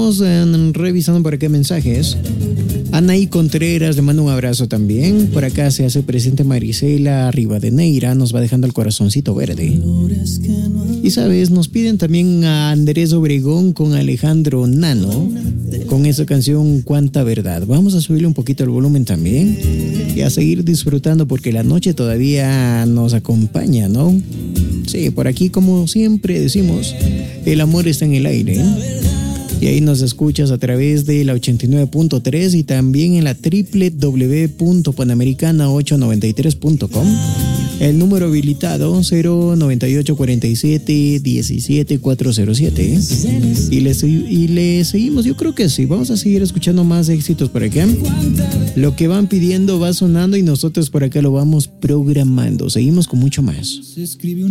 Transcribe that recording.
Vamos revisando por acá mensajes. Anaí Contreras, le mando un abrazo también. Por acá se hace presente Marisela Rivadeneira, nos va dejando el corazoncito verde. Y sabes, nos piden también a Andrés Obregón con Alejandro Nano, con esa canción Cuánta Verdad. Vamos a subirle un poquito el volumen también y a seguir disfrutando porque la noche todavía nos acompaña, ¿no? Sí, por aquí como siempre decimos, el amor está en el aire, ¿eh? Y ahí nos escuchas a través de la 89.3 y también en la www.panamericana893.com. El número habilitado 09847177407. Y le seguimos, yo creo que sí. Vamos a seguir escuchando más éxitos por acá. Lo que van pidiendo va sonando y nosotros por acá lo vamos programando. Seguimos con mucho más.